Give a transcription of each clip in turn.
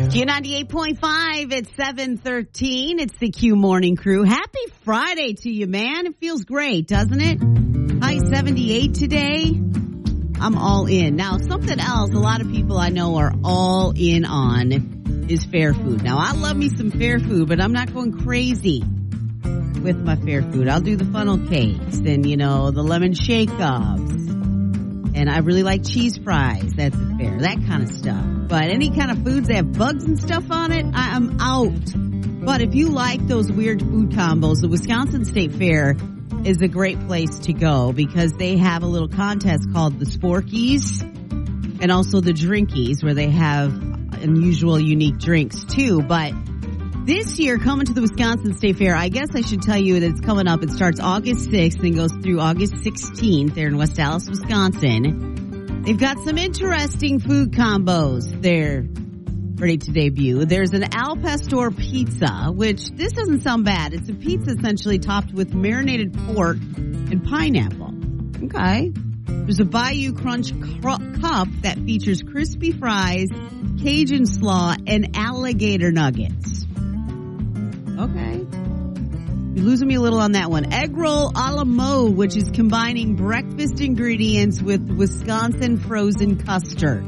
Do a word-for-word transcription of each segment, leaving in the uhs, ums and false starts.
Q ninety-eight point five at seven thirteen. It's the Q Morning Crew. Happy Friday to you, man. It feels great, doesn't it? High seventy-eight today. I'm all in. Now, something else a lot of people I know are all in on is fair food. Now, I love me some fair food, but I'm not going crazy with my fair food. I'll do the funnel cakes and, you know, the lemon shake-offs. And I really like cheese fries at the fair, that kind of stuff. But any kind of foods that have bugs and stuff on it, I am out. But if you like those weird food combos, the Wisconsin State Fair is a great place to go because they have a little contest called the Sporkies and also the Drinkies where they have unusual, unique drinks too. But this year, coming to the Wisconsin State Fair, I guess I should tell you that it's coming up. It starts August sixth and goes through August sixteenth there in West Allis, Wisconsin. They've got some interesting food combos there ready to debut. There's an Al Pastor pizza, which this doesn't sound bad. It's a pizza essentially topped with marinated pork and pineapple. Okay. There's a Bayou Crunch cr- cup that features crispy fries, Cajun slaw, and alligator nuggets. Okay. You're losing me a little on that one. Egg roll a la mode, which is combining breakfast ingredients with Wisconsin frozen custard.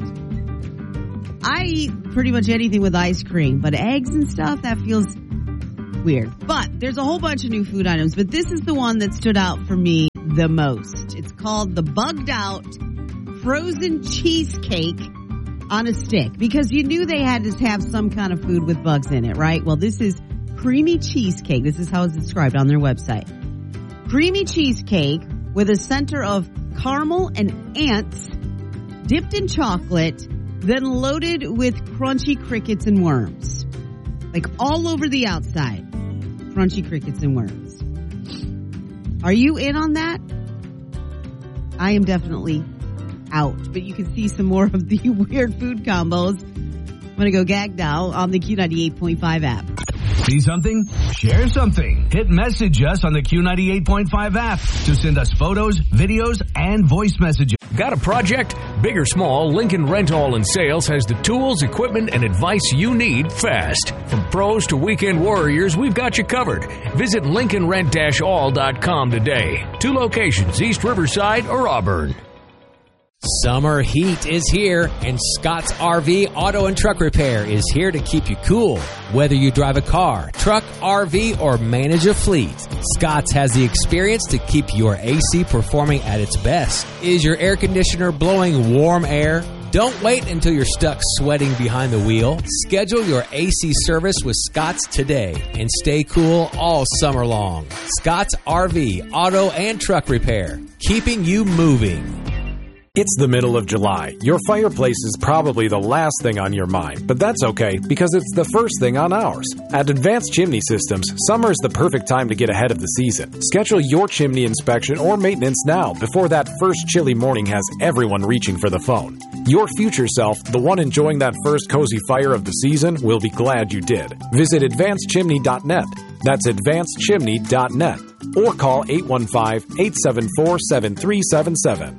I eat pretty much anything with ice cream, but eggs and stuff, that feels weird. But there's a whole bunch of new food items, but this is the one that stood out for me the most. It's called the Bugged Out Frozen Cheesecake on a Stick, because you knew they had to have some kind of food with bugs in it, right? Well, this is creamy cheesecake. This is how it's described on their website. Creamy cheesecake with a center of caramel and ants dipped in chocolate, then loaded with crunchy crickets and worms. Like all over the outside. Crunchy crickets and worms. Are you in on that? I am definitely out. But you can see some more of the weird food combos. I'm going to go gag now on the Q ninety-eight point five app. See something? Share something. Hit message us on the Q ninety-eight point five app to send us photos, videos, and voice messages. Got a project? Big or small, Lincoln Rental and Sales has the tools, equipment, and advice you need fast. From pros to weekend warriors, we've got you covered. Visit Lincoln Rent Dash All dot com today. Two locations, East Riverside or Auburn. Summer heat is here, and Scott's R V Auto and Truck Repair is here to keep you cool. Whether you drive a car, truck, R V, or manage a fleet, Scott's has the experience to keep your A C performing at its best. Is your air conditioner blowing warm air? Don't wait until you're stuck sweating behind the wheel. Schedule your A C service with Scott's today and stay cool all summer long. Scott's R V Auto and Truck Repair, keeping you moving. It's the middle of July. Your fireplace is probably the last thing on your mind, but that's okay because it's the first thing on ours. At Advanced Chimney Systems, summer is the perfect time to get ahead of the season. Schedule your chimney inspection or maintenance now before that first chilly morning has everyone reaching for the phone. Your future self, the one enjoying that first cozy fire of the season, will be glad you did. Visit advanced chimney dot net. That's advanced chimney dot net. Or call eight one five, eight seven four, seven three seven seven.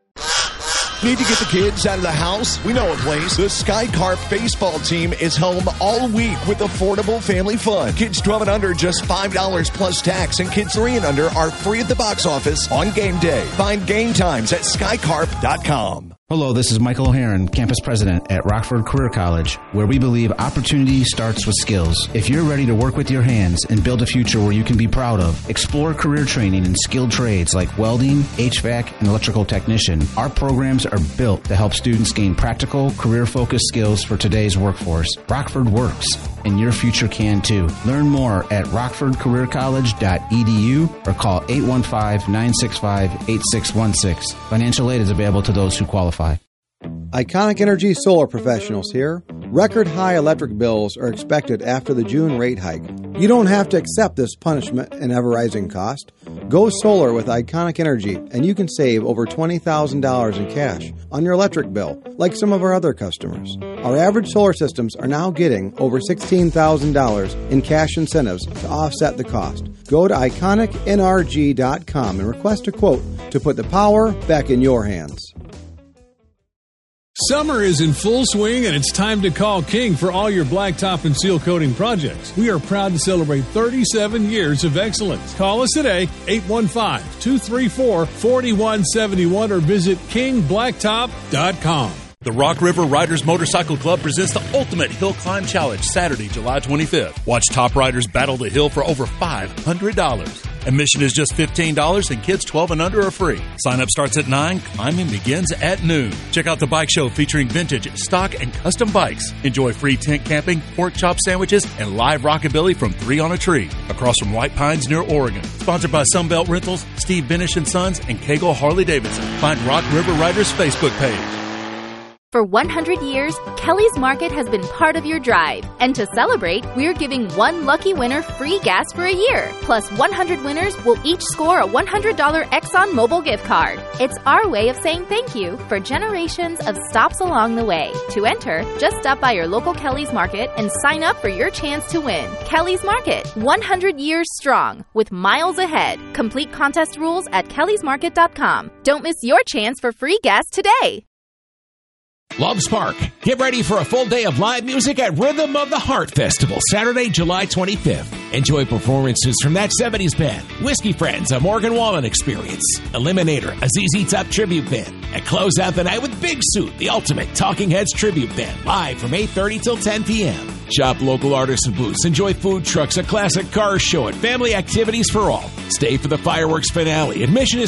Need to get the kids out of the house? We know a place. The Sky Carp baseball team is home all week with affordable family fun. Kids twelve and under, just five dollars plus tax, and kids three and under are free at the box office on game day. Find game times at sky carp dot com. Hello, this is Michael O'Haron, campus president at Rockford Career College, where we believe opportunity starts with skills. If you're ready to work with your hands and build a future where you can be proud of, explore career training in skilled trades like welding, H V A C, and electrical technician. Our programs are built to help students gain practical, career-focused skills for today's workforce. Rockford works, and your future can too. Learn more at rockford career college dot e d u or call eight one five, nine six five, eight six one six. Financial aid is available to those who qualify. Iconic Energy Solar Professionals here. Record high electric bills are expected after the June rate hike. You don't have to accept this punishment and ever-rising cost. Go solar with Iconic Energy, and you can save over twenty thousand dollars in cash on your electric bill, like some of our other customers. Our average solar systems are now getting over sixteen thousand dollars in cash incentives to offset the cost. Go to iconic n r g dot com and request a quote to put the power back in your hands. Summer is in full swing, and it's time to call King for all your blacktop and seal coating projects. We are proud to celebrate thirty-seven years of excellence. Call us today, eight one five, two three four, four one seven one, or visit king blacktop dot com. The Rock River Riders Motorcycle Club presents the Ultimate Hill Climb Challenge Saturday, July twenty-fifth. Watch top riders battle the hill for over five hundred dollars. Admission is just fifteen dollars and kids twelve and under are free. Sign up starts at nine. Climbing begins at noon. Check out the bike show featuring vintage, stock, and custom bikes. Enjoy free tent camping, pork chop sandwiches, and live rockabilly from Three on a Tree across from White Pines near Oregon. Sponsored by Sunbelt Rentals, Steve Benish and Sons, and Kegel Harley Davidson. Find Rock River Riders Facebook page. For one hundred years, Kelly's Market has been part of your drive. And to celebrate, we're giving one lucky winner free gas for a year. Plus, one hundred winners will each score a one hundred dollars ExxonMobil gift card. It's our way of saying thank you for generations of stops along the way. To enter, just stop by your local Kelly's Market and sign up for your chance to win. Kelly's Market, one hundred years strong, with miles ahead. Complete contest rules at kellys market dot com. Don't miss your chance for free gas today. Loves Park. Get ready for a full day of live music at Rhythm of the Heart Festival, Saturday, July twenty-fifth. Enjoy performances from That seventies Band, Whiskey Friends, a Morgan Wallen Experience, Eliminator, a Z Z Top tribute band, and close out the night with Big Suit, the ultimate Talking Heads tribute band, live from eight thirty till ten p.m. Shop local artists and booths, enjoy food trucks, a classic car show, and family activities for all. Stay for the fireworks finale. Admission is